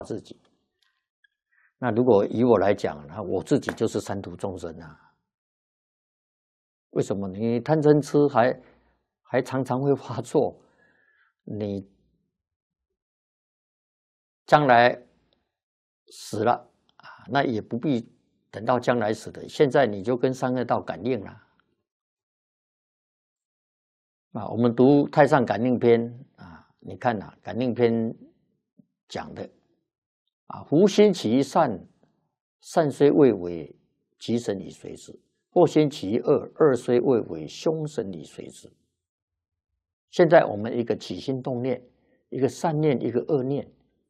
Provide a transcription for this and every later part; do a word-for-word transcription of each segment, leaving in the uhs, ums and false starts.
自己。那如果以我来讲，那我自己就是三途众生啊。为什么你贪嗔痴还还常常会发作？你将来死了啊，那也不必等到将来死的，现在你就跟三恶道感应了。啊，我们读《太上感应篇》啊，你看呐、啊，《感应篇》讲的啊，夫心起善，善虽未为，吉神以随之；或心起恶，恶虽未为，凶神以随之。现在我们一个起心动念，一个善念，一个恶念，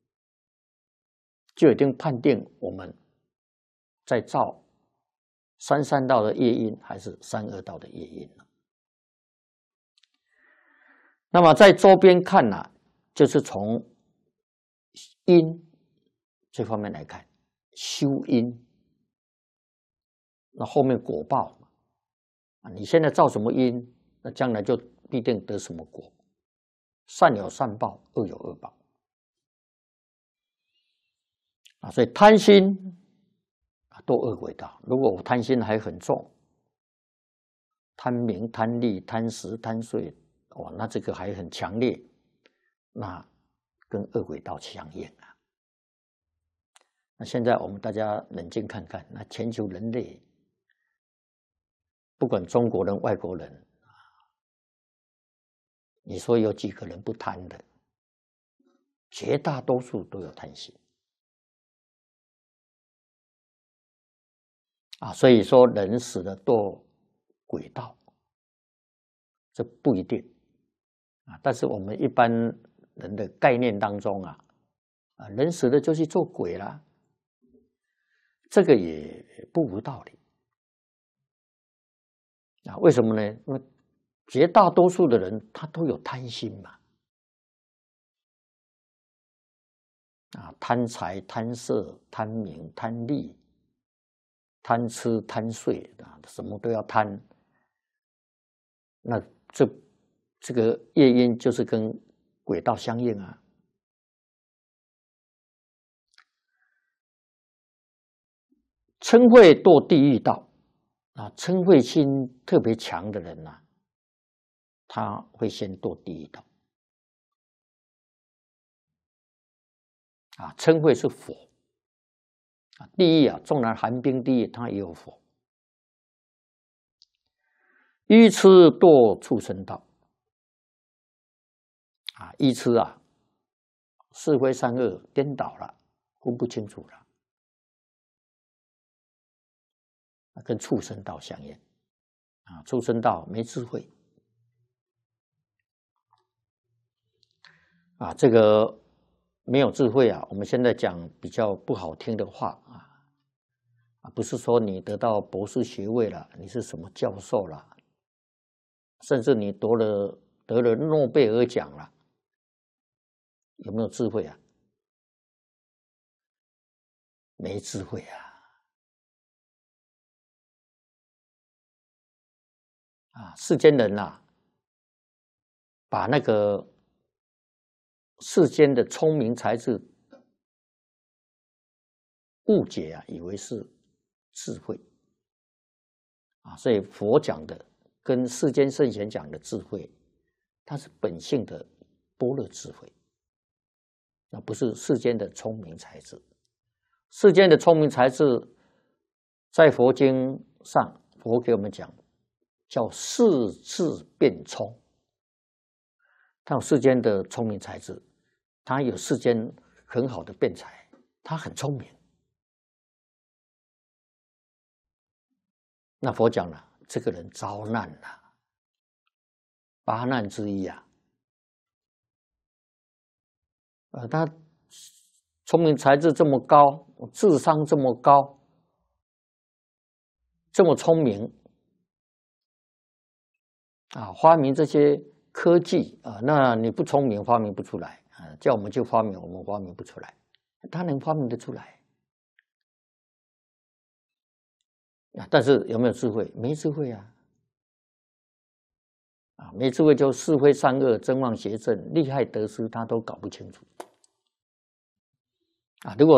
就已经判定我们在造三善道的业因，还是三恶道的业因了。那么在周边看呢、啊，就是从因这方面来看，修因，那后面果报啊，你现在造什么因，那将来就必定得什么果。善有善报，恶有恶报啊，所以贪心啊，堕恶轨道。如果我贪心还很重，贪名、贪利、贪食、贪睡。哦，那这个还很强烈，那跟恶轨道相应啊。那现在我们大家冷静看看，那全球人类，不管中国人、外国人，你说有几个人不贪的？绝大多数都有贪心啊。所以说，人死了堕轨道，这不一定。啊，但是我们一般人的概念当中啊，啊，人死了就去做鬼啦，这个也不无道理啊。为什么呢？因为绝大多数的人他都有贪心嘛，啊，贪财、贪色、贪名、贪利、贪吃、贪睡啊，什么都要贪。那这这个业因就是跟轨道相应啊。嗔恚堕地狱道啊，嗔恚心特别强的人呐、啊，他会先堕地狱道啊。嗔恚是火啊，地狱啊，纵然寒冰地狱，它也有火。愚痴堕畜生道啊，愚痴啊，是非善恶颠倒了，分不清楚了。跟畜生道相应啊，畜生道没智慧啊，这个没有智慧啊。我们现在讲比较不好听的话啊，啊，不是说你得到博士学位了，你是什么教授了，甚至你得了得了诺贝尔奖了，有没有智慧啊？没智慧啊。啊，世间人呐、啊，把那个世间的聪明才智误解啊，以为是智慧啊，所以佛讲的跟世间圣贤讲的智慧，它是本性的般若智慧，那不是世间的聪明才智。世间的聪明才智，在佛经上，佛给我们讲。叫世智辩聪，他有世间的聪明才智，他有世间很好的辩才，他很聪明。那佛讲了，这个人遭难了，八难之一啊。呃，他聪明才智这么高，智商这么高，这么聪明。啊，发明这些科技啊，那你不聪明，发明不出来啊。叫我们去发明，我们发明不出来，他能发明得出来啊？但是有没有智慧？没智慧啊！啊，没智慧就是非善恶、真妄邪正、利害得失，他都搞不清楚啊，如果